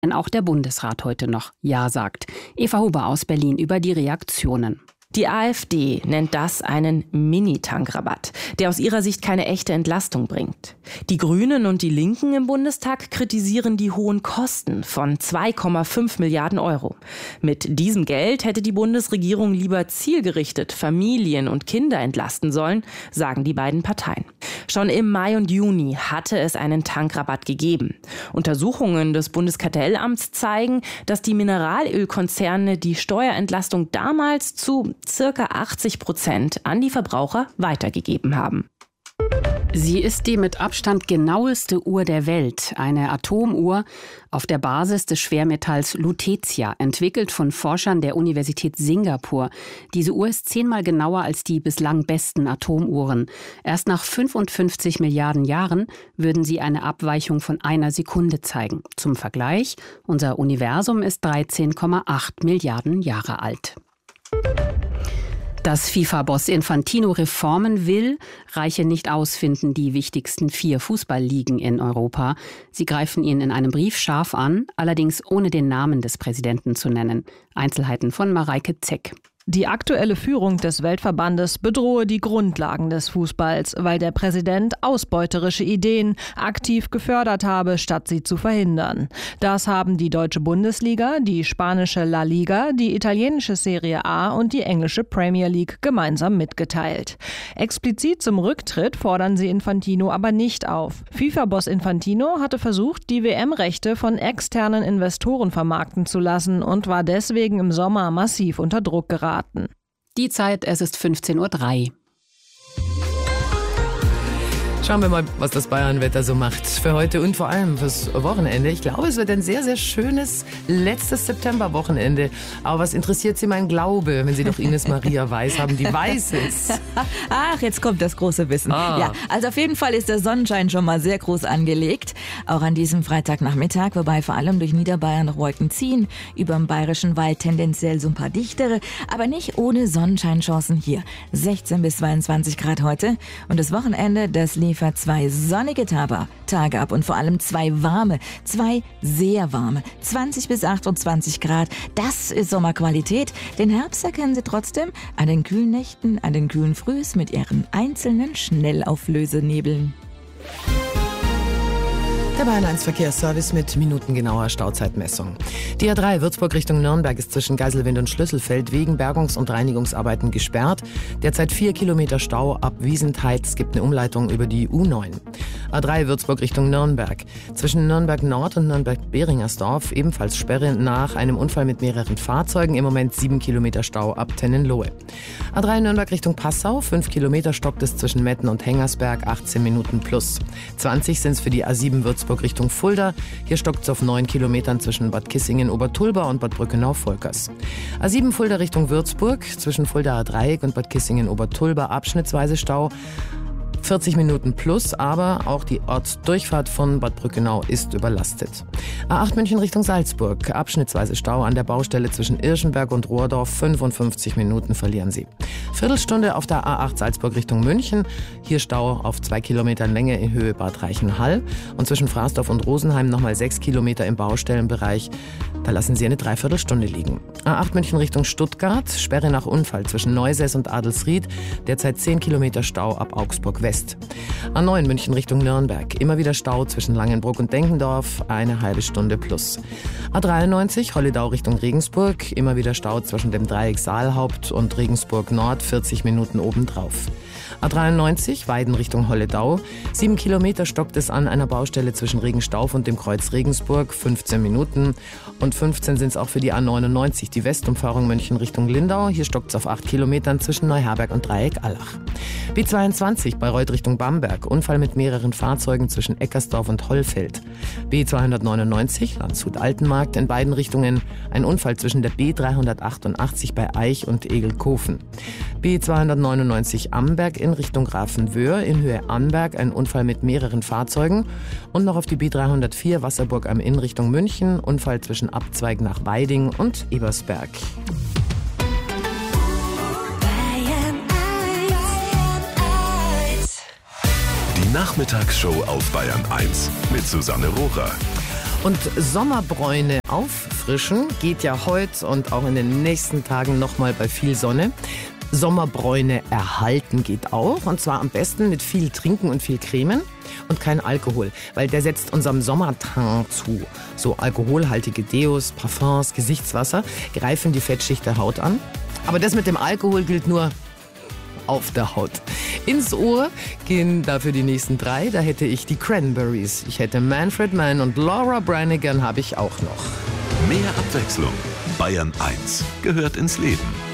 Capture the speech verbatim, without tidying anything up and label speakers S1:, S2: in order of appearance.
S1: wenn auch der Bundesrat heute noch Ja sagt. Eva Huber aus Berlin über die Reaktionen.
S2: Die AfD nennt das einen Mini-Tankrabatt, der aus ihrer Sicht keine echte Entlastung bringt. Die Grünen und die Linken im Bundestag kritisieren die hohen Kosten von zwei Komma fünf Milliarden Euro. Mit diesem Geld hätte die Bundesregierung lieber zielgerichtet Familien und Kinder entlasten sollen, sagen die beiden Parteien. Schon im Mai und Juni hatte es einen Tankrabatt gegeben. Untersuchungen des Bundeskartellamts zeigen, dass die Mineralölkonzerne die Steuerentlastung damals zu circa achtzig Prozent an die Verbraucher weitergegeben haben.
S1: Sie ist die mit Abstand genaueste Uhr der Welt, eine Atomuhr auf der Basis des Schwermetalls Lutetia, entwickelt von Forschern der Universität Singapur. Diese Uhr ist zehnmal genauer als die bislang besten Atomuhren. Erst nach fünfundfünfzig Milliarden Jahren würden sie eine Abweichung von einer Sekunde zeigen. Zum Vergleich, unser Universum ist dreizehn Komma acht Milliarden Jahre alt. Dass FIFA-Boss Infantino Reformen will, reiche nicht aus, finden die wichtigsten vier Fußballligen in Europa. Sie greifen ihn in einem Brief scharf an, allerdings ohne den Namen des Präsidenten zu nennen. Einzelheiten von Mareike Zeck.
S3: Die aktuelle Führung des Weltverbandes bedrohe die Grundlagen des Fußballs, weil der Präsident ausbeuterische Ideen aktiv gefördert habe, statt sie zu verhindern. Das haben die deutsche Bundesliga, die spanische La Liga, die italienische Serie A und die englische Premier League gemeinsam mitgeteilt. Explizit zum Rücktritt fordern sie Infantino aber nicht auf. FIFA-Boss Infantino hatte versucht, die W M-Rechte von externen Investoren vermarkten zu lassen und war deswegen im Sommer massiv unter Druck geraten.
S1: Die Zeit, es ist fünfzehn Uhr drei.
S4: Schauen wir mal, was das Bayern-Wetter so macht für heute und vor allem fürs Wochenende. Ich glaube, es wird ein sehr, sehr schönes letztes September-Wochenende. Aber was interessiert Sie mein Glaube, wenn Sie doch Ines Maria Weiß haben, die weiß es?
S5: Ach, jetzt kommt das große Wissen.
S4: Ah.
S5: Ja, also auf jeden Fall ist der Sonnenschein schon mal sehr groß angelegt. Auch an diesem Freitagnachmittag, wobei vor allem durch Niederbayern noch Wolken ziehen. Über dem Bayerischen Wald tendenziell so ein paar dichtere, aber nicht ohne Sonnenscheinchancen hier. sechzehn bis zweiundzwanzig Grad heute. Und das Wochenende, das liefert zwei sonnige Tage ab und vor allem zwei warme, zwei sehr warme, zwanzig bis achtundzwanzig Grad. Das ist Sommerqualität. Den Herbst erkennen Sie trotzdem an den kühlen Nächten, an den kühlen Frühs mit ihren einzelnen Schnellauflösenebeln.
S4: Der Bayern eins Verkehrsservice mit minutengenauer Stauzeitmessung. Die A drei Würzburg Richtung Nürnberg ist zwischen Geiselwind und Schlüsselfeld wegen Bergungs- und Reinigungsarbeiten gesperrt. Derzeit vier Kilometer Stau ab Wiesentheit. Es gibt eine Umleitung über die U neun. A drei Würzburg Richtung Nürnberg. Zwischen Nürnberg Nord und Nürnberg-Beringersdorf ebenfalls Sperre nach einem Unfall mit mehreren Fahrzeugen. Im Moment sieben Kilometer Stau ab Tennenlohe. A drei Nürnberg Richtung Passau. fünf Kilometer stockt es zwischen Metten und Hengersberg. achtzehn Minuten plus. zwanzig sind es für die A sieben Würzburg Richtung Fulda. Hier stockt es auf neun Kilometern zwischen Bad Kissingen-Obertulba und Bad Brückenau-Volkers. A sieben Fulda Richtung Würzburg. Zwischen Fuldaer Dreieck und Bad Kissingen-Obertulba abschnittsweise Stau. vierzig Minuten plus, aber auch die Ortsdurchfahrt von Bad Brückenau ist überlastet. A acht München Richtung Salzburg, abschnittsweise Stau an der Baustelle zwischen Irschenberg und Rohrdorf, fünfundfünfzig Minuten verlieren Sie. Viertelstunde auf der A acht Salzburg Richtung München, hier Stau auf zwei Kilometern Länge in Höhe Bad Reichenhall und zwischen Frasdorf und Rosenheim nochmal sechs Kilometer im Baustellenbereich, da lassen Sie eine Dreiviertelstunde liegen. A acht München Richtung Stuttgart, Sperre nach Unfall zwischen Neusäß und Adelsried, derzeit zehn Kilometer Stau ab Augsburg West. A neun München Richtung Nürnberg. Immer wieder Stau zwischen Langenbruck und Denkendorf. Eine halbe Stunde plus. A dreiundneunzig Holledau Richtung Regensburg. Immer wieder Stau zwischen dem Dreieck Saalhaupt und Regensburg Nord. vierzig Minuten obendrauf. A dreiundneunzig Weiden Richtung Holledau. Sieben Kilometer stockt es an einer Baustelle zwischen Regenstauf und dem Kreuz Regensburg. fünfzehn Minuten. Und fünfzehn sind es auch für die A neunundneunzig. Die Westumfahrung München Richtung Lindau. Hier stockt es auf acht Kilometern zwischen Neuherberg und Dreieck Allach. B zweiundzwanzig Bayreuth Richtung Bamberg. Unfall mit mehreren Fahrzeugen zwischen Eckersdorf und Hollfeld. B zweihundertneunundneunzig Landshut-Altenmarkt in beiden Richtungen. Ein Unfall zwischen der B dreihundertachtundachtzig bei Eich und Egelkofen. B zweihundertneunundneunzig Amberg in Richtung Grafenwöhr in Höhe Amberg. Ein Unfall mit mehreren Fahrzeugen. Und noch auf die B dreihundertvier Wasserburg am Inn Richtung München. Unfall zwischen Abzweig nach Weiding und Ebersberg.
S6: Die Nachmittagsshow auf Bayern eins mit Susanne Rohrer.
S4: Und Sommerbräune auffrischen geht ja heute und auch in den nächsten Tagen nochmal bei viel Sonne. Sommerbräune erhalten geht auch, und zwar am besten mit viel Trinken und viel Cremen und kein Alkohol, weil der setzt unserem Sommerteint zu. So alkoholhaltige Deos, Parfums, Gesichtswasser greifen die Fettschicht der Haut an. Aber das mit dem Alkohol gilt nur auf der Haut. Ins Ohr gehen dafür die nächsten drei. Da hätte ich die Cranberries. Ich hätte Manfred Mann und Laura Branigan habe ich auch noch.
S6: Mehr Abwechslung. Bayern eins gehört ins Leben.